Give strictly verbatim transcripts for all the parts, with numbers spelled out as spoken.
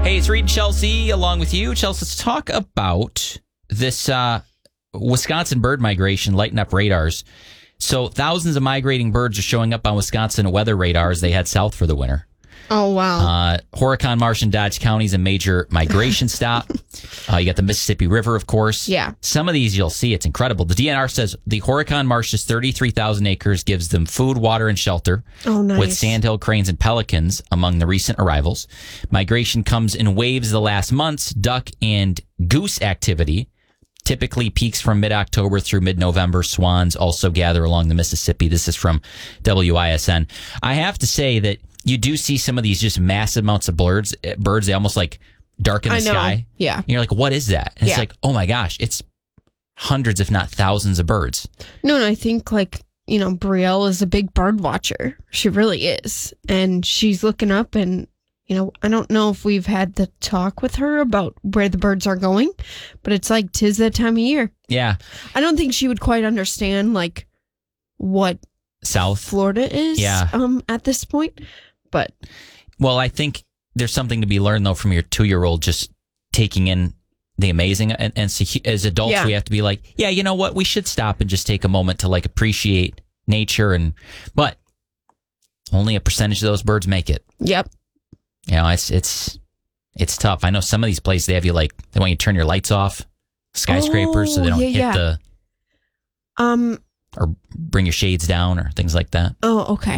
Hey, it's Reed and Chelsea along with you. Chelsea, let's talk about this uh, Wisconsin bird migration lighting up radars. So thousands of migrating birds are showing up on Wisconsin weather radars they head south for the winter. Oh, wow. Uh, Horicon, Marsh, and Dodge counties a major migration stop. Uh, you got the Mississippi River, of course. Yeah. Some of these you'll see. It's incredible. The D N R says the Horicon Marsh's thirty-three thousand acres gives them food, water, and shelter. Oh, nice. With sandhill cranes and pelicans among the recent arrivals. Migration comes in waves the last months. Duck and goose activity typically peaks from mid-October through mid-November. Swans also gather along the Mississippi. This is from W I S N. I have to say that you do see some of these just massive amounts of birds. Birds, they almost like darken the I know. sky. Yeah. And you're like, what is that? And yeah. it's like, oh my gosh, it's hundreds, if not thousands of birds. No, no, I think like, you know, Brielle is a big bird watcher. She really is. And she's looking up and, you know, I don't know if we've had the talk with her about where the birds are going, but it's like, 'tis that time of year. Yeah. I don't think she would quite understand like what South Florida is yeah. um, at this point. But well, I think there's something to be learned, though, from your two-year-old just taking in the amazing. And, and so he, as adults, yeah. we have to be like, yeah, you know what? We should stop and just take a moment to like appreciate nature. And but only a percentage of those birds make it. Yep. You know, it's it's it's tough. I know some of these places they have you like they want you to turn your lights off, skyscrapers, oh, so they don't yeah, hit yeah. the um or bring your shades down or things like that. Oh, okay.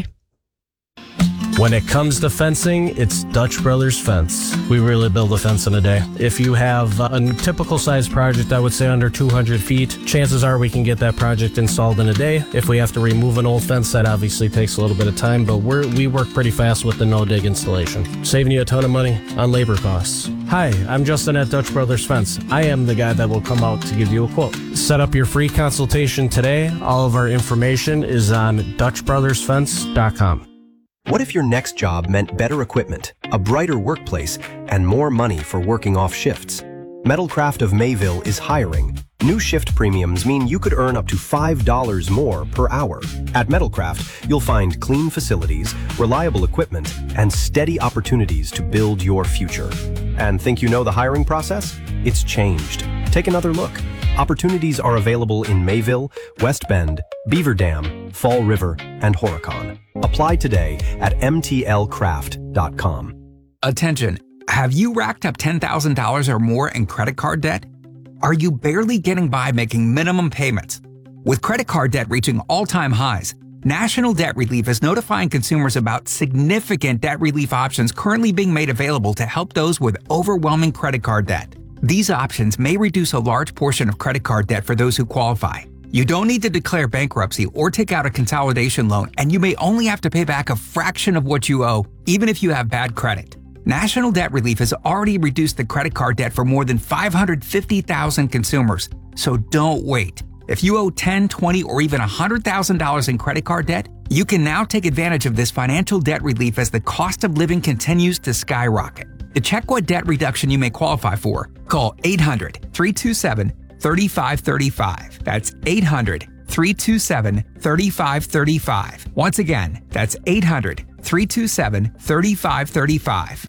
When it comes to fencing, it's Dutch Brothers Fence. We really build a fence in a day. If you have a typical size project, I would say under two hundred feet, chances are we can get that project installed in a day. If we have to remove an old fence, that obviously takes a little bit of time, but we're, we work pretty fast with the no-dig installation, saving you a ton of money on labor costs. Hi, I'm Justin at Dutch Brothers Fence. I am the guy that will come out to give you a quote. Set up your free consultation today. All of our information is on dutch brothers fence dot com. What if your next job meant better equipment, a brighter workplace, and more money for working off shifts? Metalcraft of Mayville is hiring. New shift premiums mean you could earn up to five dollars more per hour. At Metalcraft, you'll find clean facilities, reliable equipment, and steady opportunities to build your future. And think you know the hiring process? It's changed. Take another look. Opportunities are available in Mayville, West Bend, Beaver Dam, Fall River, and Horicon. Apply today at m t l craft dot com. Attention, have you racked up ten thousand dollars or more in credit card debt? Are you barely getting by making minimum payments? With credit card debt reaching all-time highs, National Debt Relief is notifying consumers about significant debt relief options currently being made available to help those with overwhelming credit card debt. These options may reduce a large portion of credit card debt for those who qualify. You don't need to declare bankruptcy or take out a consolidation loan, and you may only have to pay back a fraction of what you owe, even if you have bad credit. National Debt Relief has already reduced the credit card debt for more than five hundred fifty thousand consumers, so don't wait. If you owe ten, twenty, or even one hundred thousand dollars in credit card debt, you can now take advantage of this financial debt relief as the cost of living continues to skyrocket. To check what debt reduction you may qualify for, call eight hundred, three two seven, three five three five. That's eight hundred, three two seven, three five three five. Once again, that's eight hundred, three two seven, three five three five.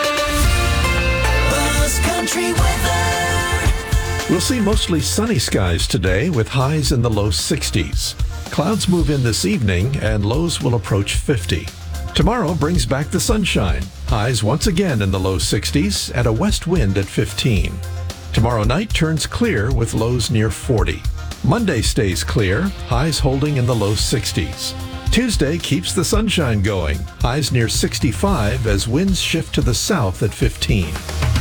Buzz Country weather. We'll see mostly sunny skies today with highs in the low sixties. Clouds move in this evening and lows will approach fifty. Tomorrow brings back the sunshine. Highs once again in the low sixties and a west wind at fifteen. Tomorrow night turns clear with lows near forty. Monday stays clear, highs holding in the low sixties. Tuesday keeps the sunshine going, highs near sixty-five as winds shift to the south at fifteen.